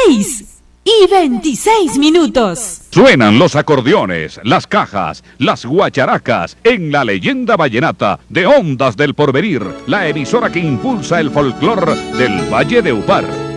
6:26. Suenan los acordeones, las cajas, las guacharacas en la leyenda vallenata de Ondas del Porvenir, la emisora que impulsa el folclor del Valle de Upar.